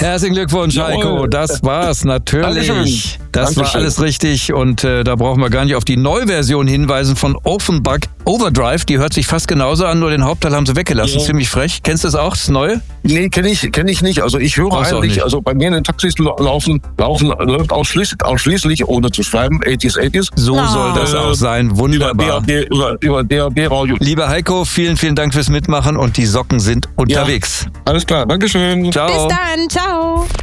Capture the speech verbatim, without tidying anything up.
Herzlichen Glückwunsch, Jawohl. Heiko. Das war's, natürlich. Dankeschön. Das Dankeschön. war alles richtig und äh, da brauchen wir gar nicht auf die Neuversion hinweisen von Offenbach Overdrive. Die hört sich fast genauso an, nur den Hauptteil haben sie weggelassen. Ja. Ziemlich frech. Kennst du das auch, das Neue? Nee, kenne ich, kenn ich nicht. Also ich höre Brauchst du auch eigentlich, nicht. also bei mir in den Taxis laufen, laufen läuft ausschließlich, ausschließlich, ohne zu schreiben, achtziger, achtziger. So Oh. soll das Äh, auch sein. Über Wunderbar. D A B, über, über D A B-Radio. Lieber Heiko, vielen, vielen Dank fürs Mitmachen und die Socken sind unterwegs. Alles klar, Dankeschön. Ciao. Bis dann. Ciao.